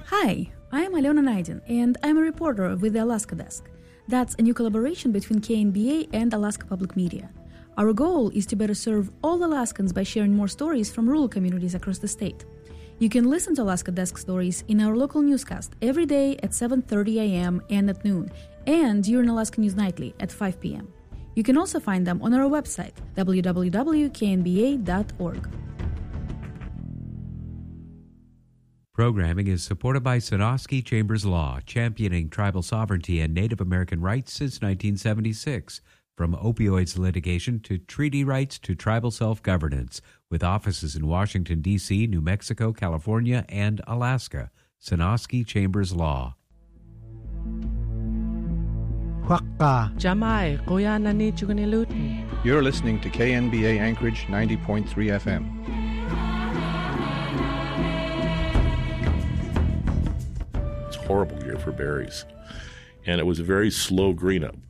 Hi, I am Alena Naidin, and I'm a reporter with the Alaska Desk. That's a new collaboration between KNBA and Alaska Public Media. Our goal is to better serve all Alaskans by sharing more stories from rural communities across the state. You can listen to Alaska Desk stories in our local newscast every day at 7:30 a.m. and at noon, and during Alaska News Nightly at 5 p.m. You can also find them on our website, www.knba.org. Programming is supported by Sonosky Chambers Law, championing tribal sovereignty and Native American rights since 1976. From opioids litigation to treaty rights to tribal self-governance, with offices in Washington, D.C., New Mexico, California, and Alaska. Sonosky Chambers Law. Jamai, kuya na ni Chuganilutin. You're listening to KNBA Anchorage 90.3 FM. It's a horrible year for berries, and it was a very slow green up.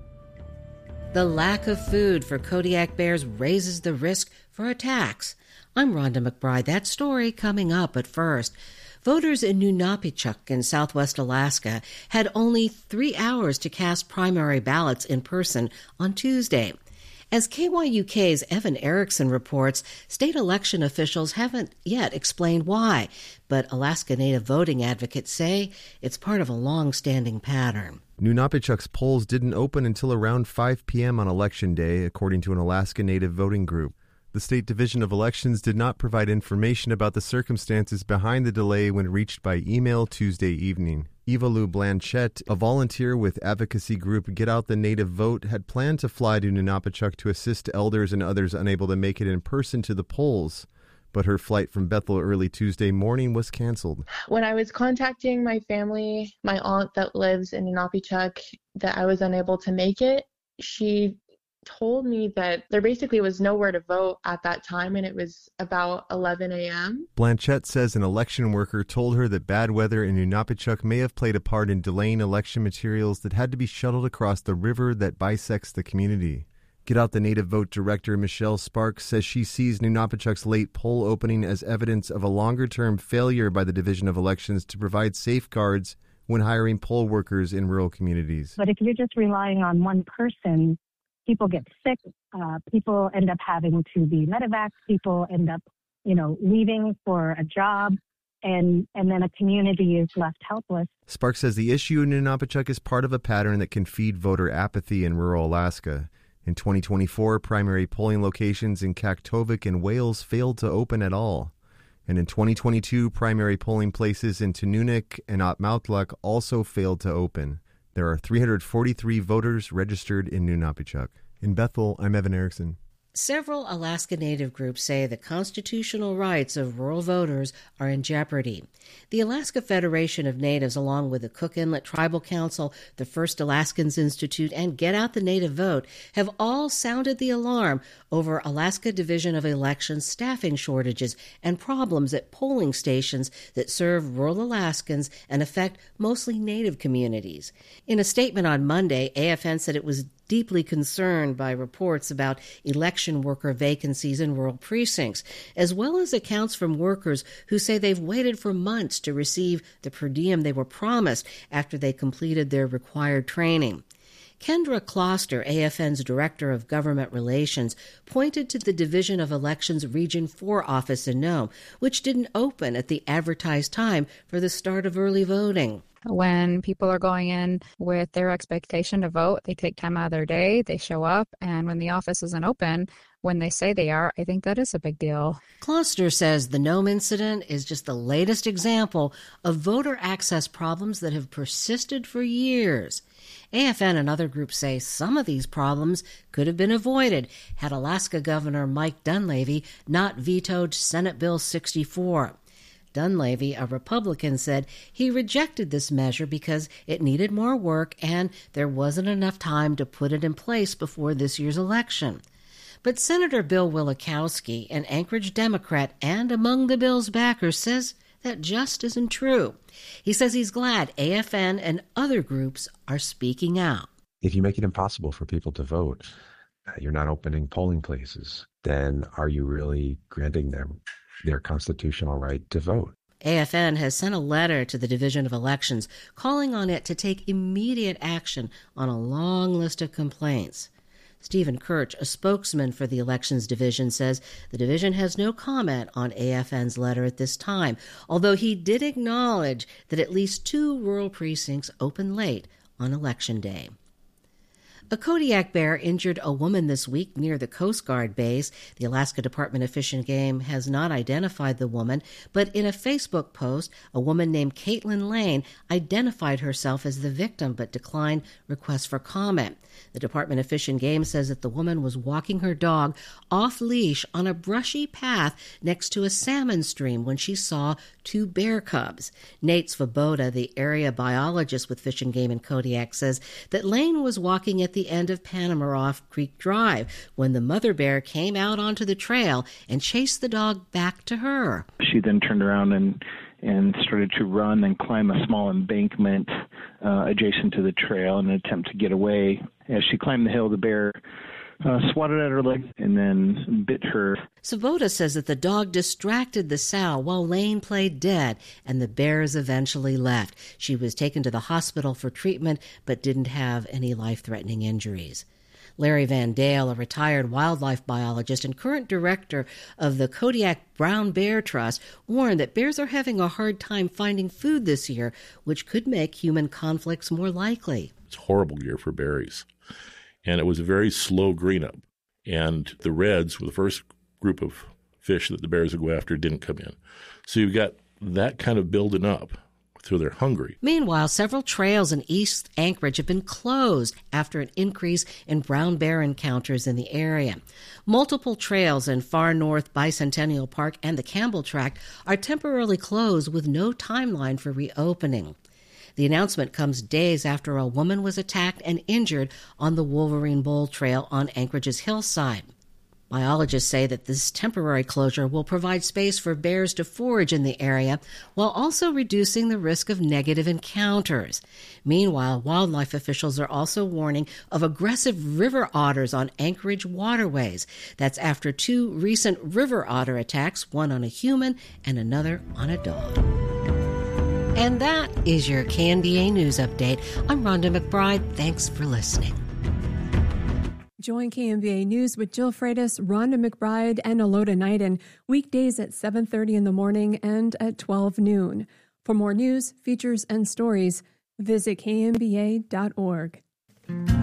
The lack of food for Kodiak bears raises the risk for attacks. I'm Rhonda McBride. That story coming up, but first. Voters in Nunapitchuk in southwest Alaska had only 3 hours to cast primary ballots in person on Tuesday. As KYUK's Evan Erickson reports, state election officials haven't yet explained why, but Alaska Native voting advocates say it's part of a long-standing pattern. Nunapitchuk's polls didn't open until around 5 p.m. on Election Day, according to an Alaska Native voting group. The State Division of Elections did not provide information about the circumstances behind the delay when reached by email Tuesday evening. Eva Lou Blanchette, a volunteer with advocacy group Get Out the Native Vote, had planned to fly to Nunapitchuk to assist elders and others unable to make it in person to the polls, but her flight from Bethel early Tuesday morning was canceled. When I was contacting my family, my aunt that lives in Nunapitchuk, that I was unable to make it, she told me that there basically was nowhere to vote at that time, and it was about 11 a.m. Blanchette says an election worker told her that bad weather in Nunapitchuk may have played a part in delaying election materials that had to be shuttled across the river that bisects the community. Get Out the Native Vote director Michelle Sparks says she sees Nunapitchuk's late poll opening as evidence of a longer-term failure by the Division of Elections to provide safeguards when hiring poll workers in rural communities. But if you're just relying on one person, people get sick, people end up having to be medevaced, people end up, leaving for a job, and then a community is left helpless. Sparks says the issue in Nunapitchuk is part of a pattern that can feed voter apathy in rural Alaska. In 2024, primary polling locations in Kaktovik and Wales failed to open at all. And in 2022, primary polling places in Tununuk and Otmoutluk also failed to open. There are 343 voters registered in Nunapitchuk. In Bethel, I'm Evan Erickson. Several Alaska Native groups say the constitutional rights of rural voters are in jeopardy. The Alaska Federation of Natives, along with the Cook Inlet Tribal Council, the First Alaskans Institute, and Get Out the Native Vote, have all sounded the alarm over Alaska Division of Elections staffing shortages and problems at polling stations that serve rural Alaskans and affect mostly Native communities. In a statement on Monday, AFN said it was deeply concerned by reports about election worker vacancies in rural precincts, as well as accounts from workers who say they've waited for months to receive the per diem they were promised after they completed their required training. Kendra Kloster, AFN's Director of Government Relations, pointed to the Division of Elections Region 4 office in Nome, which didn't open at the advertised time for the start of early voting. When people are going in with their expectation to vote, they take time out of their day, they show up, and when the office isn't open, when they say they are, I think that is a big deal. Kloster says the Nome incident is just the latest example of voter access problems that have persisted for years. AFN and other groups say some of these problems could have been avoided had Alaska Governor Mike Dunleavy not vetoed Senate Bill 64. Dunleavy, a Republican, said he rejected this measure because it needed more work and there wasn't enough time to put it in place before this year's election. But Senator Bill Wielechowski, an Anchorage Democrat and among the bill's backers, says that just isn't true. He says he's glad AFN and other groups are speaking out. If you make it impossible for people to vote, you're not opening polling places, then are you really granting them their constitutional right to vote? AFN has sent a letter to the Division of Elections calling on it to take immediate action on a long list of complaints. Stephen Kirch, a spokesman for the Elections Division, says the division has no comment on AFN's letter at this time, although he did acknowledge that at least 2 rural precincts open late on Election Day. A Kodiak bear injured a woman this week near the Coast Guard base. The Alaska Department of Fish and Game has not identified the woman, but in a Facebook post, a woman named Caitlin Lane identified herself as the victim but declined requests for comment. The Department of Fish and Game says that the woman was walking her dog off-leash on a brushy path next to a salmon stream when she saw 2 bear cubs. Nate Svoboda, the area biologist with Fish and Game in Kodiak, says that Lane was walking at the end of Panamaroff Creek Drive when the mother bear came out onto the trail and chased the dog back to her. She then turned around and started to run and climb a small embankment adjacent to the trail in an attempt to get away. As she climbed the hill, the bear swatted at her leg and then bit her. Svoboda says that the dog distracted the sow while Lane played dead, and the bears eventually left. She was taken to the hospital for treatment, but didn't have any life-threatening injuries. Larry Van Dale, a retired wildlife biologist and current director of the Kodiak Brown Bear Trust, warned that bears are having a hard time finding food this year, which could make human conflicts more likely. It's a horrible year for berries. And it was a very slow green up. And the reds were the first group of fish that the bears would go after didn't come in. So you've got that kind of building up. So they're hungry. Meanwhile, several trails in East Anchorage have been closed after an increase in brown bear encounters in the area. Multiple trails in Far North Bicentennial Park and the Campbell Tract are temporarily closed with no timeline for reopening. The announcement comes days after a woman was attacked and injured on the Wolverine Bowl Trail on Anchorage's hillside. Biologists say that this temporary closure will provide space for bears to forage in the area while also reducing the risk of negative encounters. Meanwhile, wildlife officials are also warning of aggressive river otters on Anchorage waterways. That's after 2 recent river otter attacks, one on a human and another on a dog. And that is your KNBA News Update. I'm Rhonda McBride. Thanks for listening. Join KNBA News with Jill Freitas, Rhonda McBride, and Alota Knighton weekdays at 7:30 in the morning and at 12 noon. For more news, features, and stories, visit knba.org.